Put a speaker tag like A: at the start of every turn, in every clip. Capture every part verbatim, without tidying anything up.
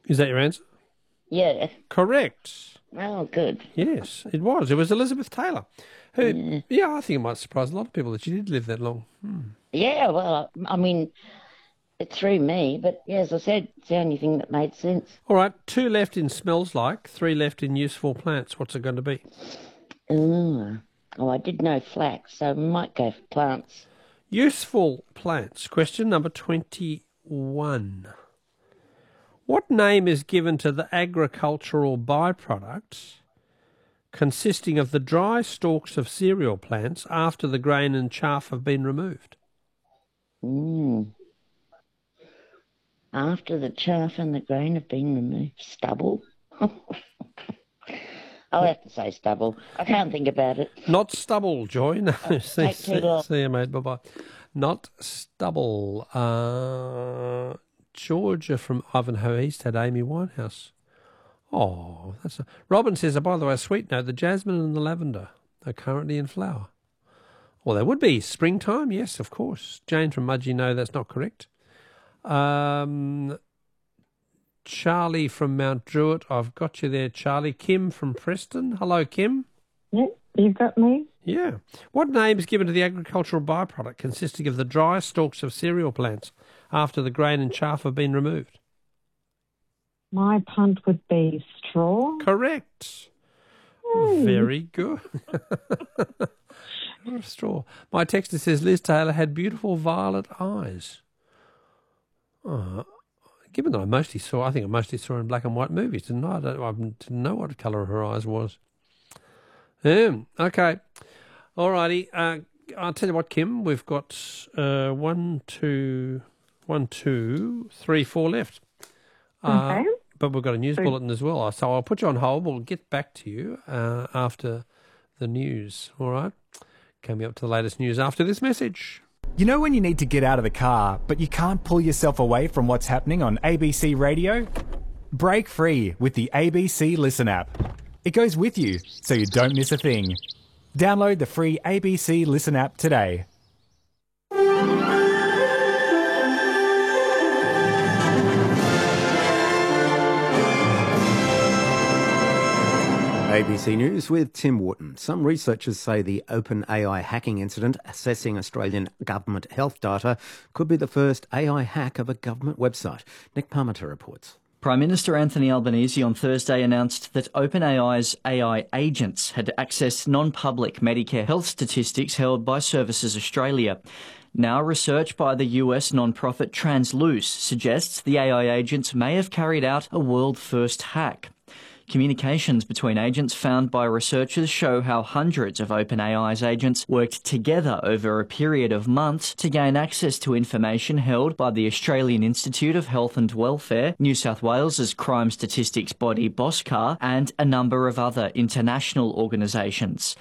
A: Is that your answer?
B: Yeah.
A: Correct.
B: Oh, good.
A: Yes, it was. It was Elizabeth Taylor. Who,
B: Yeah.
A: yeah, I think it might surprise a lot of people that she did live that long. Hmm.
B: Yeah, well, I mean, it threw me, but yeah, as I said, it's the only thing that made sense.
A: All right, two left in smells like, three left in useful plants. What's it going to be?
B: Oh, oh I did know flax, so we might go for plants.
A: Useful plants. Question number twenty-one. What name is given to the agricultural byproducts consisting of the dry stalks of cereal plants after the grain and chaff have been removed?
B: Mm. After the chaff and the grain have been removed, stubble. I'll have to say stubble. I can't think about it.
A: Not stubble, Joy. No, see,
B: Take too long.
A: see you, mate. Bye-bye. Not stubble. Uh, Georgia from Ivanhoe East had Amy Winehouse. Oh, that's a... Robin says, oh, by the way, a sweet note, the jasmine and the lavender are currently in flower. Well, they would be. Springtime, yes, of course. Jane from Mudgee, no, that's not correct. Um, Charlie from Mount Druitt, I've got you there, Charlie. Kim from Preston. Hello, Kim.
C: Yeah, you've got me.
A: Yeah. What name is given to the agricultural byproduct consisting of the dry stalks of cereal plants after the grain and chaff have been removed?
C: My punt would be straw.
A: Correct.
C: Hey.
A: Very good. Not a straw. My texter says Liz Taylor had beautiful violet eyes. Oh, given that I mostly saw, I think I mostly saw her in black and white movies, didn't I? I, don't, I didn't know what colour her eyes was. Yeah, okay. All righty. Uh, I'll tell you what, Kim, we've got uh, one, two, one, two, three, four left. Uh,
C: Okay.
A: But we've got a news
C: So-
A: bulletin as well. So I'll put you on hold. We'll get back to you uh, after the news. All right? Coming up to the latest news after this message.
D: You know when you need to get out of the car, but you can't pull yourself away from what's happening on A B C Radio? Break free with the A B C Listen app. It goes with you, so you don't miss a thing. Download the free A B C Listen app today.
E: A B C News with Tim Wharton. Some researchers say the OpenAI hacking incident assessing Australian government health data could be the first A I hack of a government website. Nick Parmenter reports.
F: Prime Minister Anthony Albanese on Thursday announced that OpenAI's A I agents had accessed non-public Medicare health statistics held by Services Australia. Now, research by the U S non-profit Transluce suggests the A I agents may have carried out a world-first hack. Communications between agents found by researchers show how hundreds of OpenAI's agents worked together over a period of months to gain access to information held by the Australian Institute of Health and Welfare, New South Wales's crime statistics body BOSCAR, and a number of other international organisations.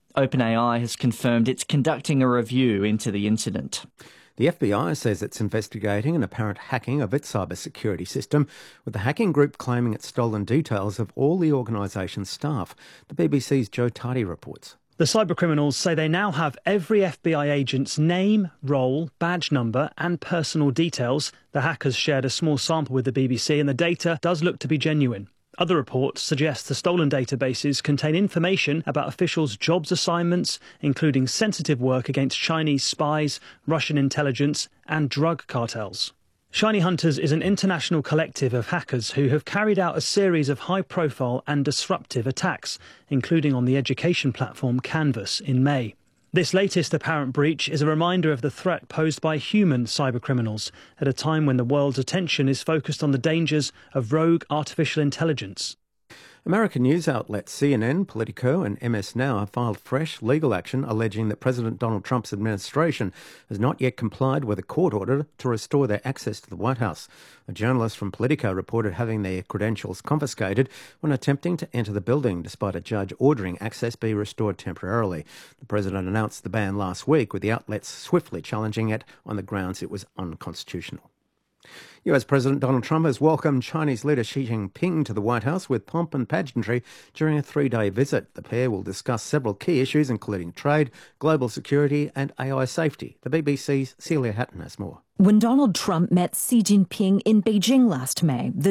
F: OpenAI has confirmed it's conducting a review into the incident.
E: The F B I says it's investigating an apparent hacking of its cybersecurity system, with the hacking group claiming it's stolen details of all the organisation's staff. The B B C's Joe Tardy reports.
G: The cybercriminals say they now have every F B I agent's name, role, badge number and personal details. The hackers shared a small sample with the B B C and the data does look to be genuine. Other reports suggest the stolen databases contain information about officials' jobs assignments, including sensitive work against Chinese spies, Russian intelligence and drug cartels. Shiny Hunters is an international collective of hackers who have carried out a series of high-profile and disruptive attacks, including on the education platform Canvas in May. This latest apparent breach is a reminder of the threat posed by human cybercriminals at a time when the world's attention is focused on the dangers of rogue artificial intelligence.
E: American news outlets C N N, Politico and M S Now have filed fresh legal action alleging that President Donald Trump's administration has not yet complied with a court order to restore their access to the White House. A journalist from Politico reported having their credentials confiscated when attempting to enter the building, despite a judge ordering access be restored temporarily. The president announced the ban last week, with the outlets swiftly challenging it on the grounds it was unconstitutional. U S President Donald Trump has welcomed Chinese leader Xi Jinping to the White House with pomp and pageantry during a three-day visit. The pair will discuss several key issues, including trade, global security and A I safety. The B B C's Celia Hatton has more.
H: When Donald Trump met Xi Jinping in Beijing last May, the